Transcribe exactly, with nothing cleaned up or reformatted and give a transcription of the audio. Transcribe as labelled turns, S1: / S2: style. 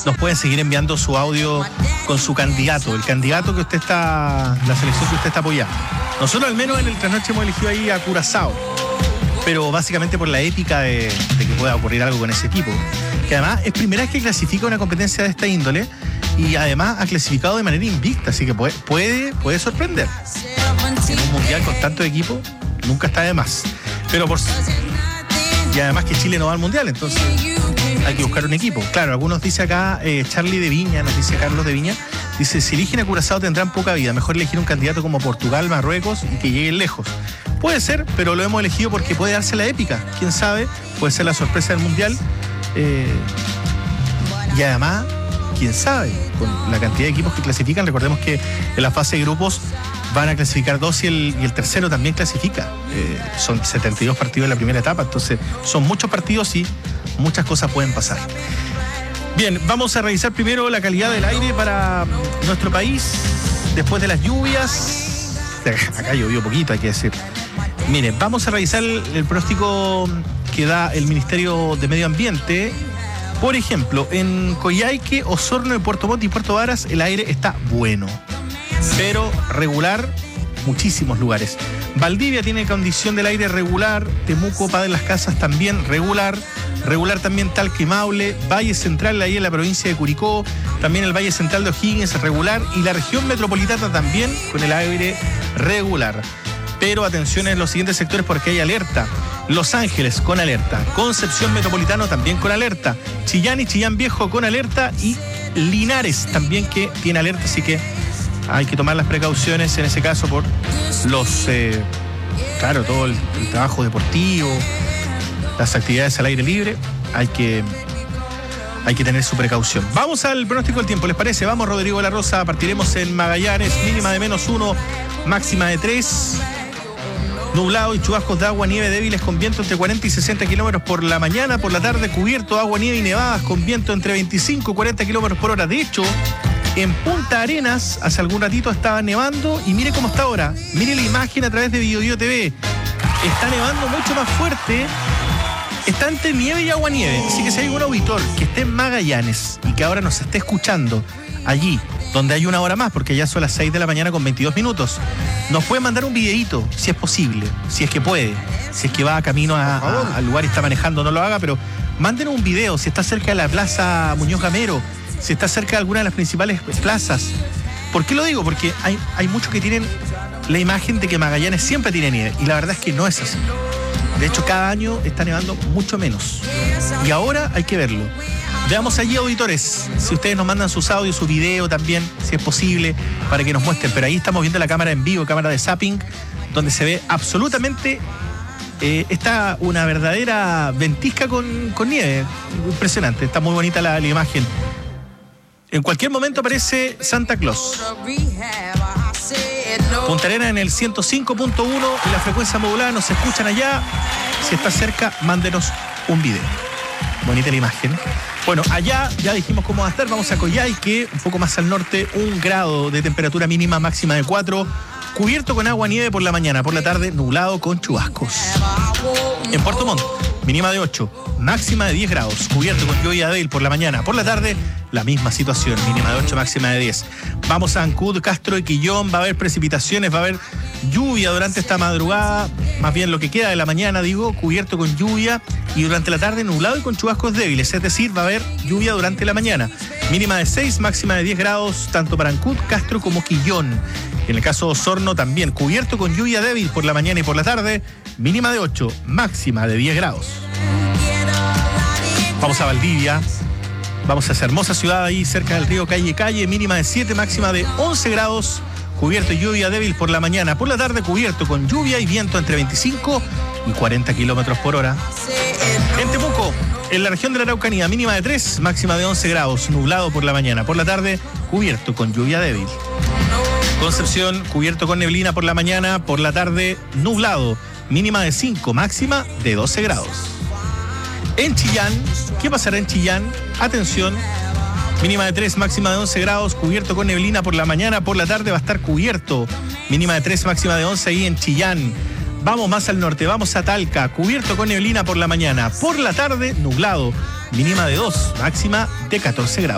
S1: nos pueden seguir enviando su audio con su candidato, el candidato que usted está, la selección que usted está apoyando. Nosotros al menos en el Trasnoche hemos elegido ahí a Curazao, pero básicamente por la épica de, de que pueda ocurrir algo con ese equipo, que además es primera vez que clasifica una competencia de esta índole y además ha clasificado de manera invicta, así que puede, puede, puede sorprender. En un mundial con tanto equipo nunca está de más. Pero por y además que Chile no va al mundial, entonces hay que buscar un equipo. Claro, algunos dice acá, eh, Charlie de Viña, nos dice Carlos de Viña, dice, si eligen a Curazao tendrán poca vida, mejor elegir un candidato como Portugal, Marruecos y que lleguen lejos. Puede ser, pero lo hemos elegido porque puede darse la épica, quién sabe, puede ser la sorpresa del mundial. Eh, y además, quién sabe, con la cantidad de equipos que clasifican, recordemos que en la fase de grupos van a clasificar dos y el, y el tercero también clasifica. Eh, son setenta y dos partidos en la primera etapa, entonces son muchos partidos y muchas cosas pueden pasar. Bien, vamos a revisar primero la calidad del aire para nuestro país después de las lluvias. Acá llovió poquito, hay que decir. Miren, vamos a revisar el, el pronóstico que da el Ministerio de Medio Ambiente. Por ejemplo, en Coyhaique, Osorno, en Puerto Montt y Puerto Varas el aire está bueno, pero regular, muchísimos lugares. Valdivia tiene condición del aire regular, Temuco, Padre Las Casas también regular, regular también Talca y Maule, Valle Central, ahí en la provincia de Curicó, también el Valle Central de O'Higgins regular y la región metropolitana también con el aire regular. Pero atención en los siguientes sectores porque hay alerta. Los Ángeles con alerta, Concepción Metropolitano también con alerta, Chillán y Chillán Viejo con alerta y Linares también que tiene alerta, así que hay que tomar las precauciones en ese caso por los, eh, claro, todo el, el trabajo deportivo, las actividades al aire libre, hay que, hay que tener su precaución. Vamos al pronóstico del tiempo, ¿les parece? Vamos, Rodrigo de la Rosa, partiremos en Magallanes, mínima de menos uno, máxima de tres. Nublado y chubascos de agua, nieve débiles con viento entre cuarenta y sesenta kilómetros por la mañana, por la tarde cubierto, agua, nieve y nevadas con viento entre veinticinco y cuarenta kilómetros por hora. De hecho, en Punta Arenas, hace algún ratito estaba nevando y mire cómo está ahora. Mire la imagen a través de Biobío T V. Está nevando mucho más fuerte. Está entre nieve y agua nieve. Así que si hay algún auditor que esté en Magallanes y que ahora nos esté escuchando allí, donde hay una hora más, porque ya son las seis de la mañana con veintidós minutos, nos puede mandar un videíto, si es posible, si es que puede, si es que va camino a, a, al lugar y está manejando, no lo haga, pero mándenos un video, si está cerca de la Plaza Muñoz Gamero, si está cerca de alguna de las principales plazas. ¿Por qué lo digo? Porque hay, hay muchos que tienen la imagen de que Magallanes siempre tiene nieve, y la verdad es que no es así. De hecho, cada año está nevando mucho menos. Y ahora hay que verlo. Veamos allí, auditores, si ustedes nos mandan sus audios, su video también, si es posible, para que nos muestren. Pero ahí estamos viendo la cámara en vivo, cámara de zapping, donde se ve absolutamente, eh, está una verdadera ventisca con, con nieve. Impresionante, está muy bonita la, la imagen. En cualquier momento aparece Santa Claus. Punta Arenas en el ciento cinco punto uno y la frecuencia modulada, nos escuchan allá. Si está cerca, mándenos un video. Bonita la imagen. Bueno, allá ya dijimos cómo va a estar. Vamos a Coyhaique, un poco más al norte, un grado de temperatura mínima, máxima de cuatro. Cubierto con agua, nieve por la mañana, por la tarde nublado con chubascos. En Puerto Montt, mínima de ocho, máxima de diez grados. Cubierto con lluvia débil por la mañana, por la tarde la misma situación, mínima de ocho, máxima de diez. Vamos a Ancud, Castro y Quillón, va a haber precipitaciones, va a haber lluvia durante esta madrugada, más bien lo que queda de la mañana, digo, cubierto con lluvia y durante la tarde nublado y con chubascos débiles, es decir, va a haber lluvia durante la mañana. Mínima de seis, máxima de diez grados, tanto para Ancud, Castro como Quillón. En el caso de Osorno también, cubierto con lluvia débil por la mañana y por la tarde, mínima de ocho, máxima de diez grados. Vamos a Valdivia, vamos a esa hermosa ciudad ahí cerca del río Calle Calle, mínima de siete, máxima de once grados, cubierto y lluvia débil por la mañana, por la tarde cubierto con lluvia y viento entre veinticinco y cuarenta kilómetros por hora. En Temuco, en la región de la Araucanía, mínima de tres, máxima de once grados, nublado por la mañana, por la tarde cubierto con lluvia débil. Concepción, cubierto con neblina por la mañana, por la tarde nublado, mínima de cinco, máxima de doce grados. En Chillán, ¿qué pasará en Chillán? Atención, mínima de tres, máxima de once grados, cubierto con neblina por la mañana, por la tarde va a estar cubierto, mínima de tres, máxima de once ahí en Chillán. Vamos más al norte, vamos a Talca, cubierto con neblina por la mañana, por la tarde nublado, mínima de dos, máxima de catorce grados.